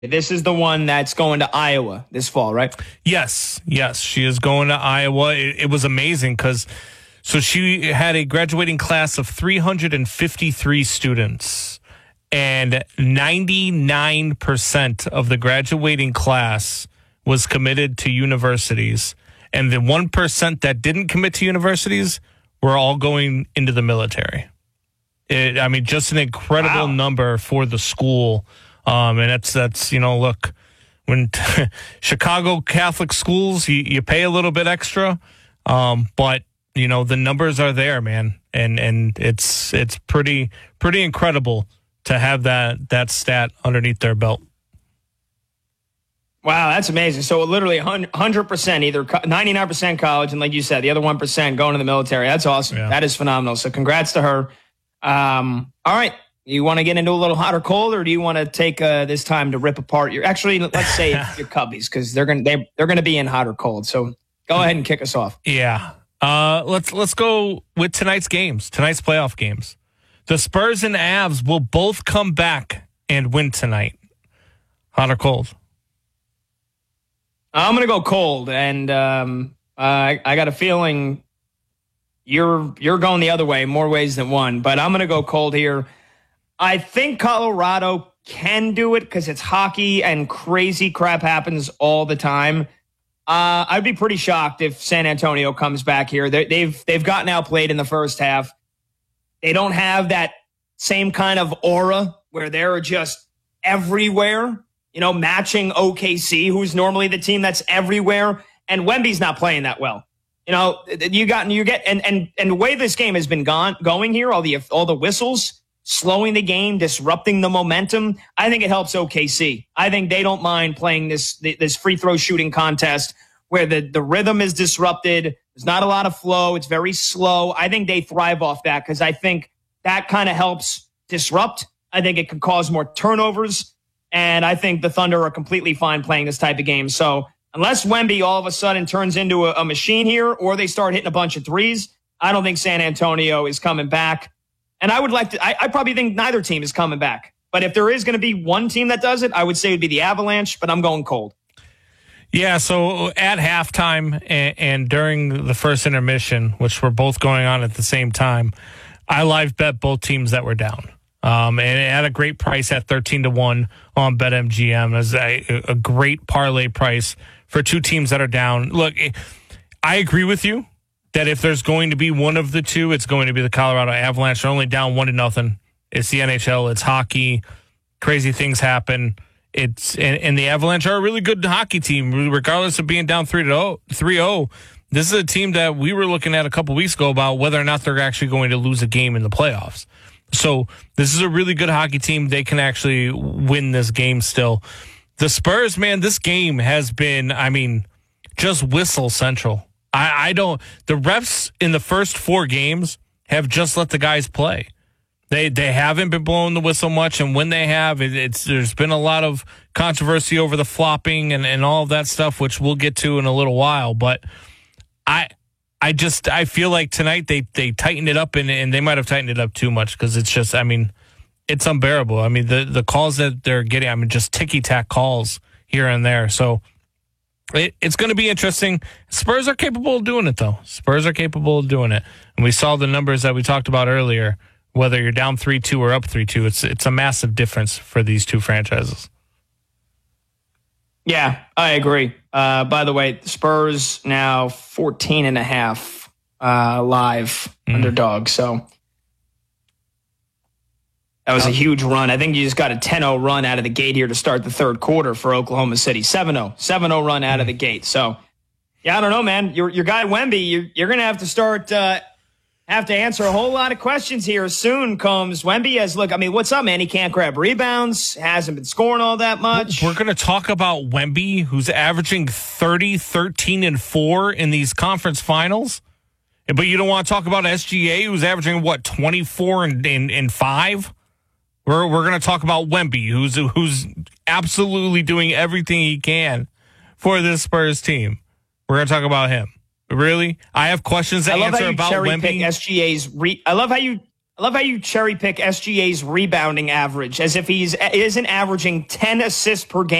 This is the one that's going to Iowa this fall, right? Yes, she is going to Iowa. It was amazing because she had a graduating class of 353 students, and 99% of the graduating class was committed to universities, and the 1% that didn't commit to universities were all going into the military. Just an incredible number for the school. And that's look, when Chicago Catholic schools, you pay a little bit extra, but the numbers are there, man, and it's pretty incredible to have that stat underneath their belt. Wow, that's amazing. So literally 100%, either 99% college, and like you said, the other 1% going to the military. That's awesome. Yeah. That is phenomenal. So congrats to her. All right. You want to get into a little hot or cold, or do you want to take this time to rip apart your? Actually, let's say your Cubbies, because they're gonna be in hot or cold. So go ahead and kick us off. Yeah. Let's go with tonight's playoff games. The Spurs and Avs will both come back and win tonight. Hot or cold? I'm gonna go cold, and I got a feeling you're going the other way, more ways than one. But I'm gonna go cold here. I think Colorado can do it because it's hockey and crazy crap happens all the time. I'd be pretty shocked if San Antonio comes back here. They've gotten outplayed in the first half. They don't have that same kind of aura where they're just everywhere, matching OKC, who's normally the team that's everywhere. And Wemby's not playing that well. And the way this game has been going here, all the whistles, slowing the game, disrupting the momentum. I think it helps OKC. I think they don't mind playing this free throw shooting contest where the rhythm is disrupted. There's not a lot of flow. It's very slow. I think they thrive off that because I think that kind of helps disrupt. I think it could cause more turnovers. And I think the Thunder are completely fine playing this type of game. So unless Wemby all of a sudden turns into a machine here or they start hitting a bunch of threes, I don't think San Antonio is coming back. And I probably think neither team is coming back. But if there is going to be one team that does it, I would say it would be the Avalanche, but I'm going cold. Yeah, so at halftime and during the first intermission, which were both going on at the same time, I live bet both teams that were down. And it had a great price at 13-1 on BetMGM. It was a great parlay price for two teams that are down. Look, I agree with you that if there's going to be one of the two, it's going to be the Colorado Avalanche. They're only down 1-0. It's the NHL. It's hockey. Crazy things happen. And the Avalanche are a really good hockey team, regardless of being down 3-0. This is a team that we were looking at a couple weeks ago about whether or not they're actually going to lose a game in the playoffs. So this is a really good hockey team. They can actually win this game still. The Spurs, man, this game has been, just whistle central. The refs in the first 4 games have just let the guys play. They haven't been blowing the whistle much, and when they have, there's been a lot of controversy over the flopping and all of that stuff, which we'll get to in a little while. But I feel like tonight they tightened it up, and they might have tightened it up too much because it's just, it's unbearable. The calls that they're getting, just ticky-tack calls here and there. So it's going to be interesting. Spurs are capable of doing it, though. And we saw the numbers that we talked about earlier. Whether you're down 3-2 or up 3-2, it's a massive difference for these two franchises. Yeah, I agree. By the way, Spurs now 14.5 live underdog. So that was a huge run. I think you just got a 10-0 run out of the gate here to start the third quarter for Oklahoma City. 7-0 run out of the gate. So, yeah, I don't know, man. Your guy Wemby, you're going to have to start have to answer a whole lot of questions here soon. Comes Wemby as what's up, man? He can't grab rebounds, hasn't been scoring all that much. We're going to talk about Wemby, who's averaging 30, 13, and 4 in these conference finals. But you don't want to talk about SGA, who's averaging 24 and 5. We're going to talk about Wemby, who's absolutely doing everything he can for this Spurs team. We're going to talk about him. Really? I have questions to answer about Wemby. SGA's I love how you I love how you cherry pick SGA's rebounding average as if he isn't averaging 10 assists per game.